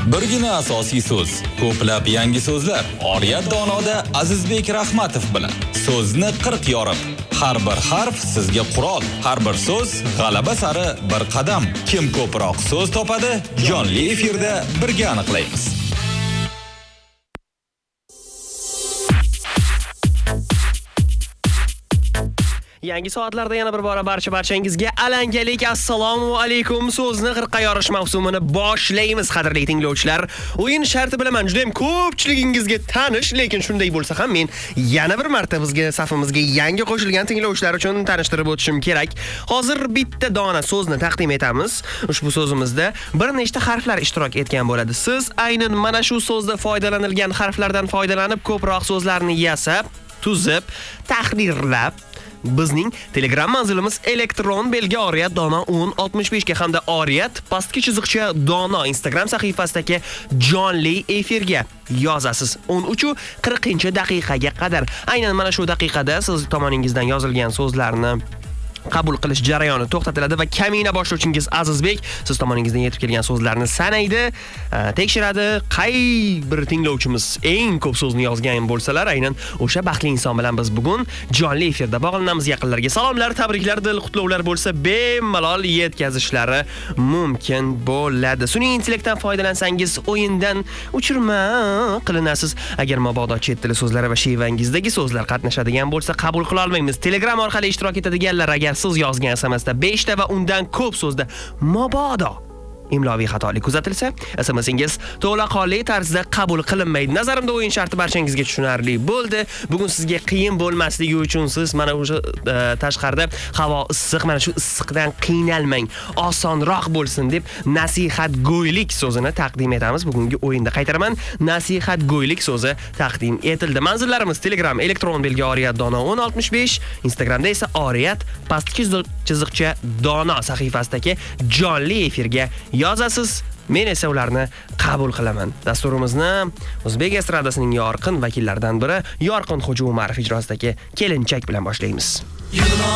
Birgina asosiy so'z, ko'plab yangi so'zlar. Oriyat Donoda Azizbek Rahmatov bilan so'zni 40 yorib. Har bir harf sizga qurol, har bir so'z g'alaba sari bir qadam. Kim ko'proq so'z topadi, jonli efirda birga aniqlaymiz. Yangi soatlarda yana bir bora barchangizga alangalik assalomu alaykum. So'zni 40 yorish mavsumini boshlaymiz, qadrli tinglovchilar. O'yin sharti bilaman, juda ham ko'pchiligingizga tanish, lekin shunday bo'lsa ham men yana bir marta safimizga yangi qo'shilgan tinglovchilar uchun tanishtirib o'tishim kerak. Hozir bitta dona so'zni taqdim etamiz. Ushbu so'zimizda bir nechta harflar ishtirok etgan bo'ladi. Siz aynan mana shu so'zda foydalanilgan harflardan foydalanib ko'proq so'zlarni yasab, tuzib, tahrirlab bizning Telegram manzilimiz elektron belgi oriyat dono 1065 ga hamda oriyat pastki chiziqcha dono Instagram sahifasidagi jonli efirga yozasiz. 13:40-daqiqaga qadar. Aynan mana shu daqiqada siz tomoningizdan yozilgan so'zlarni qabul qilish jarayoni to'xtatiladi va kamina boshlovchingiz Azizbek siz tomoningizdan yetib kelgan so'zlarni sanaydi, tekshiradi. Qay bir tinglovchimiz eng ko'p so'zni yozgan bo'lsalar, aynan o'sha baxtli inson bilan biz bugun jonli efirda bog'lanamiz. Yaqinlarga salomlar, tabriklar, dil qutlovlar bo'lsa bemalol yetkazishlari mumkin bo'ladi. Sun'iy intellektdan foydalansangiz o'yindan o'chirma qilinasiz. Agar mabodo chet tili so'zlari va shevangizdagi so'zlar qatnashadigan bo'lsa, qabul qila olmaymiz. Telegram orqali ishtirok etadiganlar agar siz yozgan SMSda 5 ta va undan ko'p so'zda mabodo imloviy xatolik kuzatilsa, SMSingiz to'laqonli tarzda qabul qilinmaydi. Nazarimda o'yin sharti barchangizga tushunarli bo'ldi. Bugun sizga qiyin bo'lmasligi uchun siz mana o'sha tashqarida havo issiq, mana shu issiqdan qiynalmang, osonroq bo'lsin deb nasihatgo'ylik so'zini taqdim etamiz. Bugungi o'yinda qaytaraman, nasihatgo'ylik so'zi taqdim etildi. Manzillarimiz Telegram elektron belgi oriyat dono 1065, Instagramda esa oriyat pastki chiziqcha dono sahifasidagi jonli efirga yozasiz. Men esa ularni qabul qilaman. Dasturimizni O'zbek estradasining yorqin vakillaridan biri Yorqin Xo'ja Umarov ijrosidagi Kelinchak bilan boshlaymiz.